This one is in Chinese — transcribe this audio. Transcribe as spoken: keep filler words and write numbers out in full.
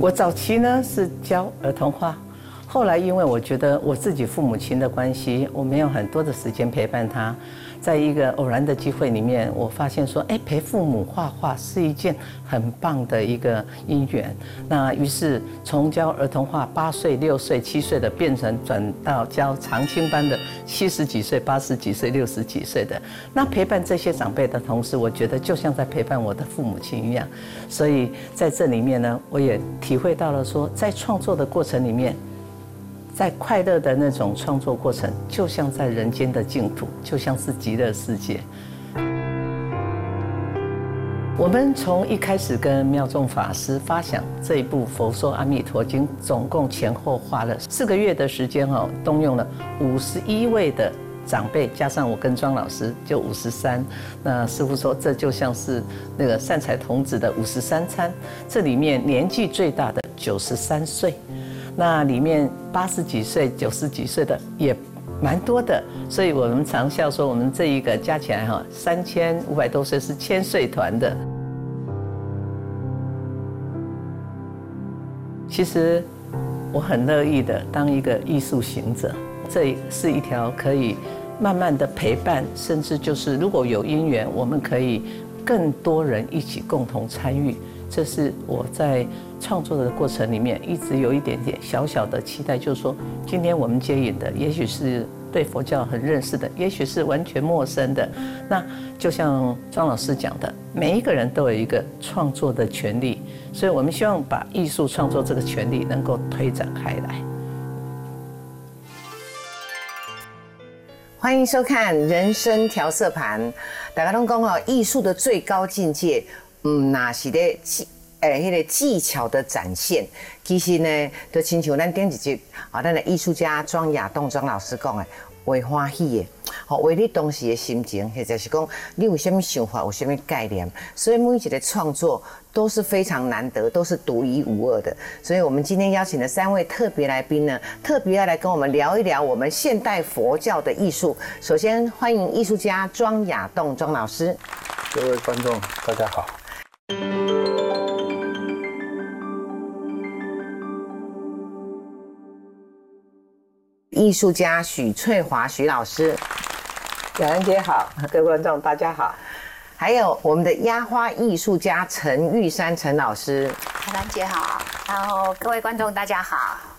我早期呢是教儿童画，后来因为我觉得我自己父母亲的关系，我没有很多的时间陪伴他。在一个偶然的机会里面，我发现说，哎，陪父母画画是一件很棒的一个因缘。那于是从教儿童画八岁、六岁、七岁的，变成转到教长青班的七十几岁、八十几岁、六十几岁的。那陪伴这些长辈的同时，我觉得就像在陪伴我的父母亲一样。所以在这里面呢，我也体会到了说，在创作的过程里面，在快乐的那种创作过程，就像在人间的净土，就像是极乐世界。我们从一开始跟妙众法师发想这一部《佛说阿弥陀经》，总共前后花了四个月的时间哦，动用了五十一位的长辈，加上我跟庄老师就五十三。那师父说，这就像是那个善财童子的五十三参，这里面年纪最大的九十三岁。那里面八十几岁、九十几岁的也蛮多的，所以我们常笑说，我们这一个加起来哈，三千五百多岁是千岁团的。其实我很乐意的当一个艺术行者，这是一条可以慢慢的陪伴，甚至就是如果有因缘，我们可以更多人一起共同参与。这是我在创作的过程里面一直有一点点小小的期待，就是说，今天我们接引的，也许是对佛教很认识的，也许是完全陌生的。那就像庄老师讲的，每一个人都有一个创作的权利，所以我们希望把艺术创作这个权利能够推展开来。 欢迎收看《人生调色盘》。大家都讲哦，艺术的最高境界。嗯，那是咧技，诶，迄个技巧的展现，其实呢，就亲像咱顶一集啊，咱的艺术家庄亚栋庄老师讲的，为欢喜的，吼，为你当时的心情，或者是讲你有什么想法，有什么概念，所以每一个创作都是非常难得，都是独一无二的。所以我们今天邀请的三位特别来宾呢，特别要来跟我们聊一聊我们现代佛教的艺术。首先欢迎艺术家庄亚栋庄老师。 各位观众，大家好。 艺术家许翠华许老师， 雅兰姐好，各位观众大家好。 还有我们的压花艺术家陈玉山陈老师， 雅兰姐好，然后各位观众大家好。